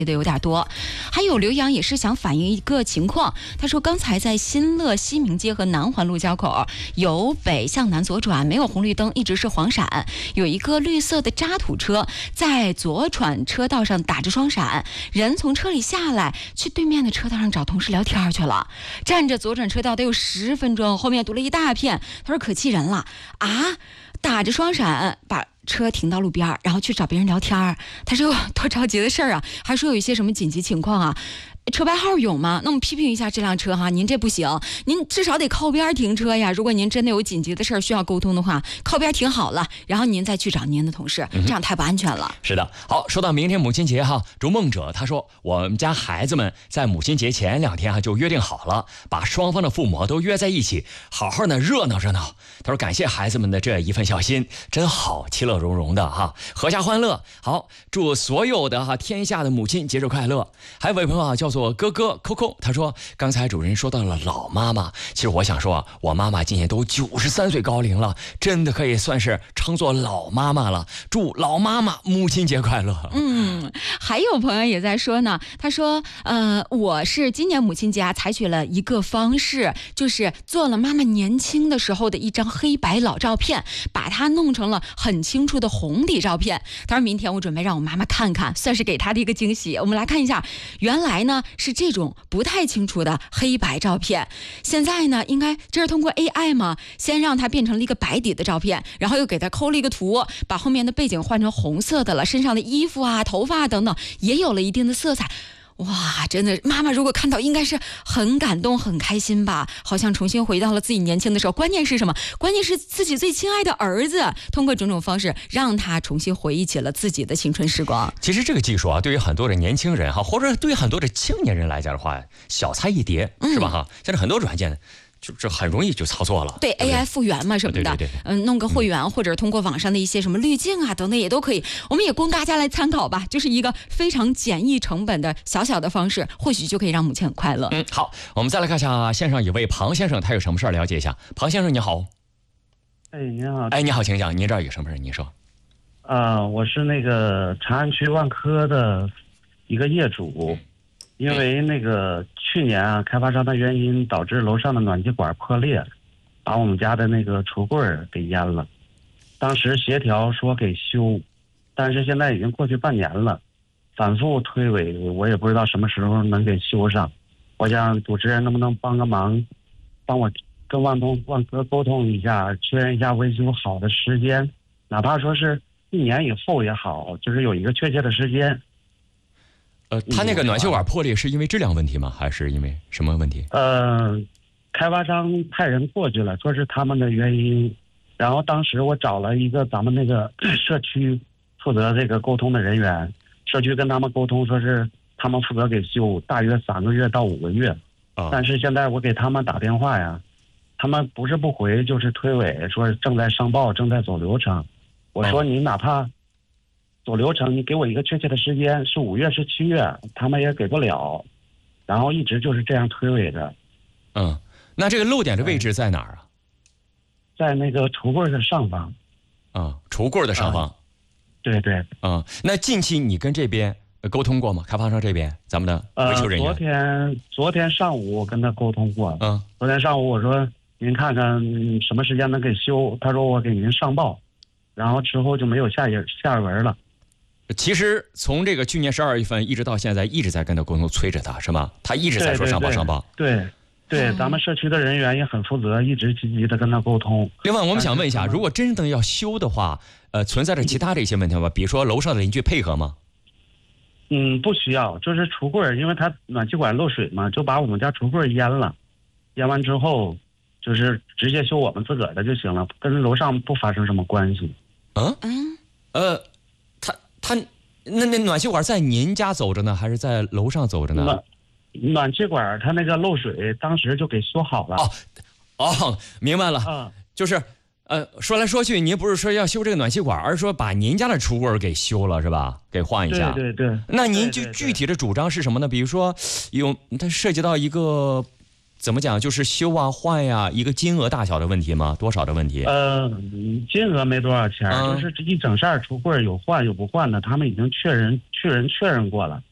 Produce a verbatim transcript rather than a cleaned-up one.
的有点多。还有刘洋也是想反映一个情况，他说刚才在新乐西明街和南环路交口由北向南左转，没有红绿灯，一直是黄闪，有一个绿色的渣土车在左转车道上打着双闪，人从车里下来去对面的车道上找同事聊天去了，站着左转车道得有十分钟，后面堵了一大片。他说可气人了啊，打着双闪把车停到路边，然后去找别人聊天。他说多着急的事儿啊，还说有一些什么紧急情况啊，车牌号有吗？那我们批评一下这辆车哈，您这不行，您至少得靠边停车呀。如果您真的有紧急的事儿需要沟通的话，靠边停好了，然后您再去找您的同事，这样太不安全了。 嗯、是的，好，说到明天母亲节哈，逐梦者他说我们家孩子们在母亲节前两天啊就约定好了，把双方的父母都约在一起，好好的热闹热闹。他说感谢孩子们的这一份孝心，真好，其乐融融的哈，阖家欢乐。好，祝所有的哈天下的母亲节日快乐。还有位朋友啊叫做哥哥 Coco， 他说刚才主持人说到了老妈妈，其实我想说啊，我妈妈今年都九十三岁高龄了，真的可以算是称作老妈妈了。祝老妈妈母亲节快乐。 嗯，还有朋友也在说呢，他说呃，我是今年母亲节啊采取了一个方式，就是做了妈妈年轻的时候的一张黑白老照片，把它弄成了很清楚的红底照片。当然明天我准备让我妈妈看看，算是给她的一个惊喜。我们来看一下，原来呢是这种不太清楚的黑白照片，现在呢应该这是通过 A I 嘛，先让它变成了一个白底的照片，然后又给它抠了一个图，把后面的背景换成红色的了，身上的衣服啊头发等等也有了一定的色彩。哇，真的妈妈如果看到应该是很感动很开心吧，好像重新回到了自己年轻的时候。关键是什么？关键是自己最亲爱的儿子通过种种方式让他重新回忆起了自己的青春时光。 其实这个技术啊对于很多的年轻人哈，或者对于很多的青年人来讲的话，小菜一碟、嗯、是吧哈？现在很多软件就这很容易就操作了， 对 A I 复原嘛什么的， 对对对， 嗯，弄个会员、嗯、或者通过网上的一些什么滤镜啊等等也都可以，我们也供大家来参考吧，就是一个非常简易成本的小小的方式，或许就可以让母亲很快乐。 嗯，好，我们再来看一下线上有位庞先生，他有什么事儿了解一下。庞先生你好。 哎，你好。 哎，你好，请讲，您这儿有什么事儿？您说。 啊、呃，我是那个长安区万科的一个业主。因为那个去年啊，开发商的原因导致楼上的暖气管破裂，把我们家的那个橱柜给淹了。当时协调说给修，但是现在已经过去半年了，反复推诿，我也不知道什么时候能给修上。我想主持人能不能帮个忙，帮我跟万通万科沟通一下，确认一下维修好的时间，哪怕说是一年以后也好，就是有一个确切的时间。 呃，他那个暖气管破裂是因为质量问题吗？还是因为什么问题？ 呃，开发商派人过去了，说是他们的原因。然后当时我找了一个咱们那个社区负责这个沟通的人员，社区跟他们沟通，说是他们负责给修，大约三个月到五个月。 啊、 但是现在我给他们打电话呀，他们不是不回就是推诿，说正在上报，正在走流程。我说你哪怕走流程，你给我一个确切的时间，是五月是七月，他们也给不了，然后一直就是这样推诿着。 嗯，那这个漏点的位置在哪儿啊？ 在那个橱柜的上方。 啊，橱柜的上方。啊、 对对。 啊，那近期你跟这边沟通过吗？开发商这边，咱们的维修人员。 呃、昨天昨天上午我跟他沟通过。 嗯。 昨天上午我说您看看什么时间能给修，他说我给您上报，然后之后就没有下一下文了。 其实从这个去年十二月份一直到现在，一直在跟他沟通，催着他，是吗？他一直在说上报上报。 对 对, 对, 对、嗯，咱们社区的人员也很负责，一直积极的跟他沟通。 另外，我们想问一下，如果真的要修的话，呃，存在着其他的一些问题吗？比如说楼上的邻居配合吗？ 嗯，不需要，就是橱柜，因为它暖气管漏水嘛，就把我们家橱柜淹了，淹完之后，就是直接修我们自个儿的就行了，跟楼上不发生什么关系。 嗯嗯，呃。他那那暖气管在您家走着呢，还是在楼上走着呢？ 暖暖气管它那个漏水，当时就给修好了。 哦，哦，明白了。 嗯， 就是呃，说来说去，您不是说要修这个暖气管，而是说把您家的橱柜给修了，是吧？给换一下。 对对对。 那您就具体的主张是什么呢？比如说有它涉及到一个。怎么讲？就是修啊换呀、啊，一个金额大小的问题吗？多少的问题？ 呃，金额没多少钱，嗯、就是这一整扇橱柜有换有不换的，他们已经确认确认确认过了。